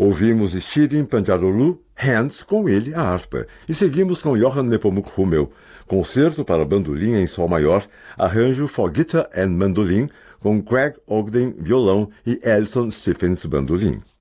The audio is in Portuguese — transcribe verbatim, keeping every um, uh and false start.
Ouvimos Shirin Pandjaroglu, Hands, com ele, a harpa, e seguimos com Johann Nepomuk Hummel, concerto para bandolim em sol maior, arranjo for guitar and mandolin, com Craig Ogden, violão, e Alison Stephens, bandolim.